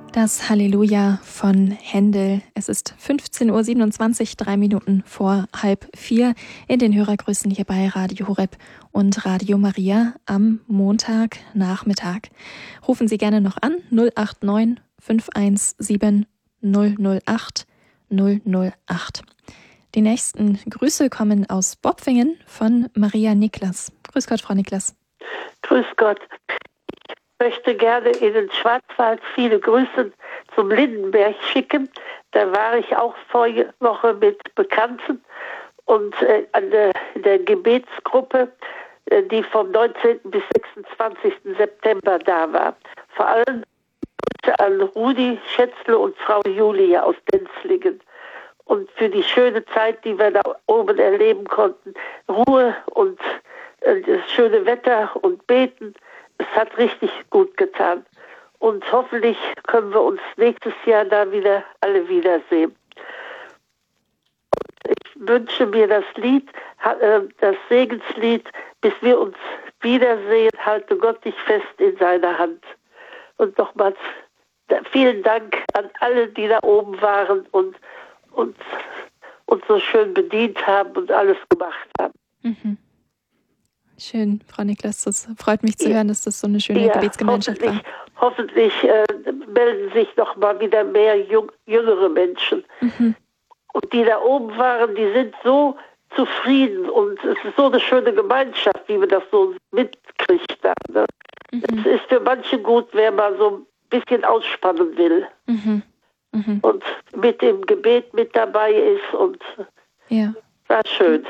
Das Halleluja von Händel. Es ist 15.27 Uhr, 3 Minuten vor 3:30 in den Hörergrüßen hier bei Radio Horeb und Radio Maria am Montagnachmittag. Rufen Sie gerne noch an 089 517 008 008. Die nächsten Grüße kommen aus Bopfingen von Maria Niklas. Grüß Gott, Frau Niklas. Grüß Gott. Ich möchte gerne in den Schwarzwald viele Grüße zum Lindenberg schicken. Da war ich auch vorige Woche mit Bekannten und in der Gebetsgruppe, die vom 19. bis 26. September da war. Vor allem an Rudi Schätzle und Frau Julia aus Denzlingen. Und für die schöne Zeit, die wir da oben erleben konnten, Ruhe und das schöne Wetter und Beten, es hat richtig gut getan. Und hoffentlich können wir uns nächstes Jahr da wieder alle wiedersehen. Ich wünsche mir das Lied, das Segenslied, bis wir uns wiedersehen, halte Gott dich fest in seiner Hand. Und nochmals vielen Dank an alle, die da oben waren und uns so schön bedient haben und alles gemacht haben. Mhm. Schön, Frau Niklas, das freut mich zu hören, dass das so eine schöne Gebetsgemeinschaft war. Hoffentlich melden sich noch mal wieder mehr jüngere Menschen. Mhm. Und die da oben waren, die sind so zufrieden und es ist so eine schöne Gemeinschaft, wie man das so mitkriegt. Da, ne? Es ist für manche gut, wer mal so ein bisschen ausspannen will. Mhm. Mhm. Und mit dem Gebet mit dabei ist und war schön.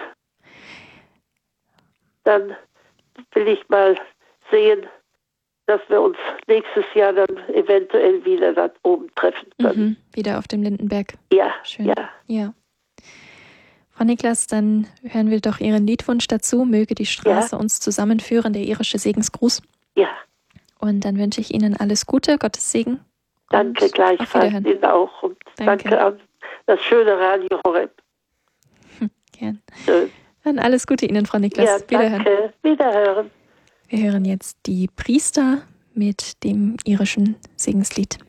Dann will ich mal sehen, dass wir uns nächstes Jahr dann eventuell wieder da oben treffen können. Wieder auf dem Lindenberg. Ja, schön. Ja. Frau Niklas, dann hören wir doch Ihren Liedwunsch dazu. Möge die Straße uns zusammenführen, der irische Segensgruß. Ja. Und dann wünsche ich Ihnen alles Gute, Gottes Segen. Danke gleichfalls Ihnen auch. Und danke an das schöne Radio Horeb. Gern. Schön. Dann alles Gute Ihnen, Frau Niklas. Ja, danke. Wiederhören. Wir hören jetzt die Priester mit dem irischen Segenslied.